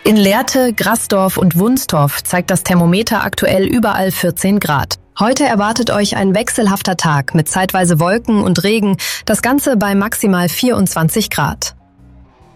In Lehrte, Grassdorf und Wunstorf zeigt das Thermometer aktuell überall 14 Grad. Heute erwartet euch ein wechselhafter Tag mit zeitweise Wolken und Regen, das Ganze bei maximal 24 Grad.